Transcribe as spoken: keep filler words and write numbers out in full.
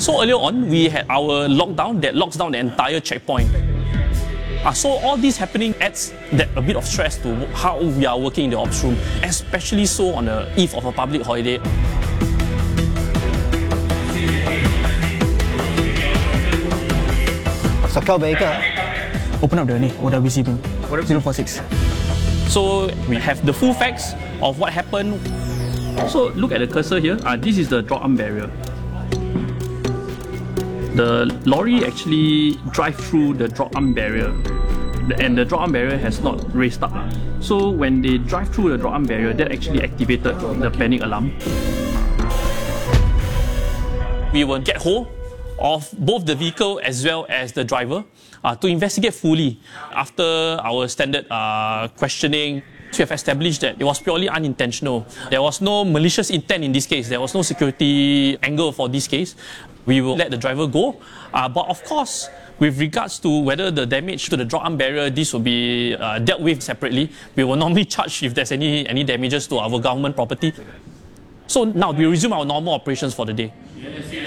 So earlier on, we had our lockdown that locks down the entire checkpoint. Uh, so all this happening adds that a bit of stress to how we are working in the ops room, especially so on the eve of a public holiday. Sakau baik ke? Open up the ni, O W C pin. zero four six. So we have the full facts of what happened. So look at the cursor here. Uh, this is the drop arm barrier. The lorry actually drive through the drop arm barrier, and the drop arm barrier has not raised up. So when they drive through the drop arm barrier, that actually activated the panic alarm. We will get hold of both the vehicle as well as the driver uh, to investigate fully. After our standard uh, questioning, we have established that it was purely unintentional. There was no malicious intent in this case. There was no security angle for this case. We will let the driver go. Uh, but of course, with regards to whether the damage to the drop arm barrier, this will be uh, dealt with separately. We will normally charge if there's any, any damages to our government property. So now we resume our normal operations for the day.